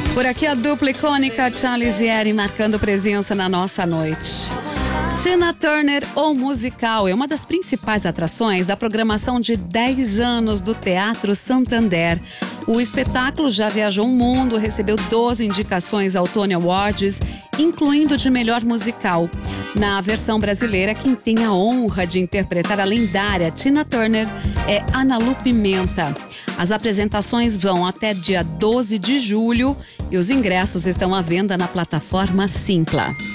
Por aqui a dupla icônica Charles e Erin marcando presença na nossa noite. Tina Turner, o musical, é uma das principais atrações da programação de 10 anos do Teatro Santander. O espetáculo já viajou o mundo, recebeu 12 indicações ao Tony Awards, incluindo de melhor musical. Na versão brasileira, quem tem a honra de interpretar a lendária Tina Turner é Ana Lu Pimenta. As apresentações vão até dia 12 de julho e os ingressos estão à venda na plataforma Simpla.